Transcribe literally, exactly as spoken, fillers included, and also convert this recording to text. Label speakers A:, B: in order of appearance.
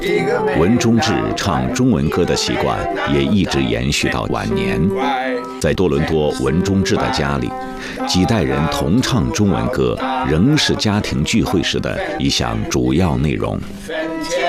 A: 文中志唱中文歌的习惯也一直延续到晚年。在多伦多文中志的家里，几代人同唱中文歌，仍是家庭聚会时的一项主要内容。